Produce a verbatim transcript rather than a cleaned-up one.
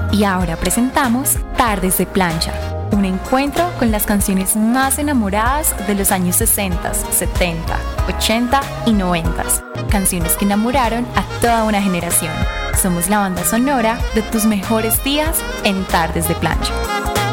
Y ahora presentamos Tardes de Plancha, un encuentro con las canciones más enamoradas de los años sesenta, setenta, ochenta y noventa. Canciones que enamoraron a toda una generación. Somos la banda sonora de tus mejores días en Tardes de Plancha.